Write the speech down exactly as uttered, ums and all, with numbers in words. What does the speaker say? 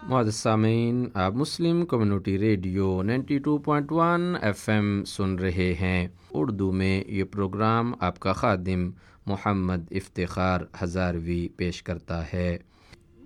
मुअज़्ज़िज़ सामीन, आप Muslim community radio बानवे पॉइंट एक एफएम सुन रहे हैं। उर्दू में ये प्रोग्राम आपका खादिम मोहम्मद इफ्तिखार हज़ारवी पेश करता है।